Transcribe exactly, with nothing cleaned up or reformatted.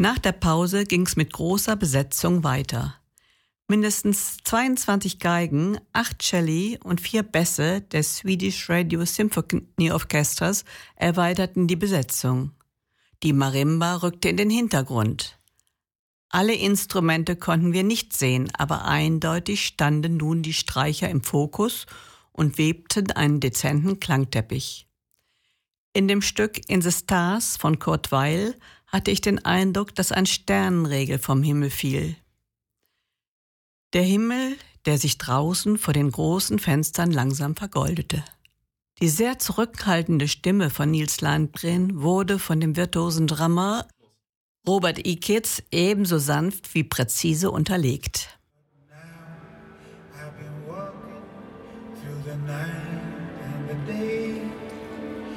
Nach der Pause ging's mit großer Besetzung weiter. Mindestens zweiundzwanzig Geigen, acht Celli und vier Bässe des Swedish Radio Symphony Orchesters erweiterten die Besetzung. Die Marimba rückte in den Hintergrund. Alle Instrumente konnten wir nicht sehen, aber eindeutig standen nun die Streicher im Fokus und webten einen dezenten Klangteppich. In dem Stück In the Stars von Kurt Weill hatte ich den Eindruck, dass ein Sternenregel vom Himmel fiel. Der Himmel, der sich draußen vor den großen Fenstern langsam vergoldete. Die sehr zurückhaltende Stimme von Nils Landgren wurde von dem virtuosen Drummer Robert Ickitz ebenso sanft wie präzise unterlegt.